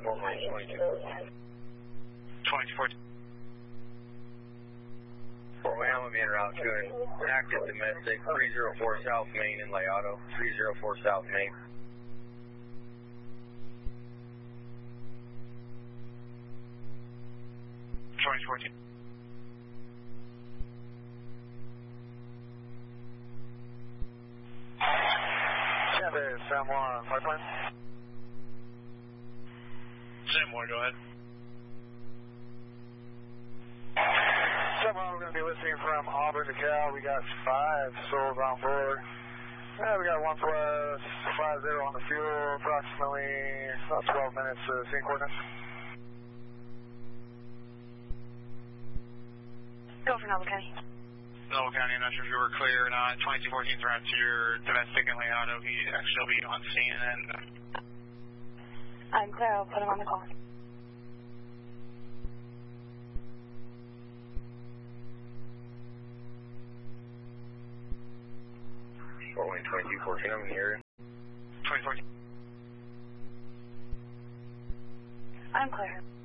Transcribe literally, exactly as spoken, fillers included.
Fort Wayne twenty-two. twenty-two fourteen. Fort Wayne, I'm going to be en route to an active domestic, three oh four South Main in Layado, three oh four South Main. twenty-two fourteen. Chevy, San Juan, pipeline. San Juan, go ahead. San Juan, we're going to be listening from Auburn to Cal. We got five souls on board. Yeah, we got one plus five zero on the fuel, approximately about twelve minutes to scene coordinates. Go for Noble County. Noble County, I'm not sure if you were clear or not. twenty-two fourteen is around to your domestic in Layado. He actually will be on scene and. I'm clear. I'll put him on the call. Fort Wayne twenty-two fourteen, I'm in the area. twenty fourteen. I'm clear.